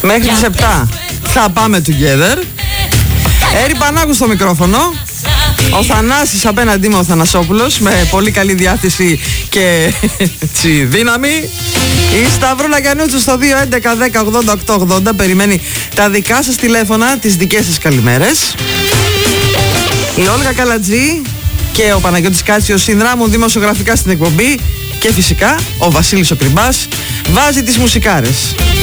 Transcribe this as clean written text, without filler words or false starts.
Μέχρι τις 7 θα πάμε together. Έρη Πανάγου στο μικρόφωνο. Ο Θανάσης απέναντί μου, ο Θανασόπουλος, με πολύ καλή διάθεση και δύναμη. Η Σταυρούλα Γιαννούτσου στο 211-10-88-80 περιμένει τα δικά σας τηλέφωνα, τις δικές σας καλημέρες. Η Όλγα Καλατζή και ο Παναγιώτης Κάτσιος συνδράμουν δημοσιογραφικά στην εκπομπή. Και φυσικά ο Βασίλης ο Κρυμπάς βάζει τις μουσικάρες.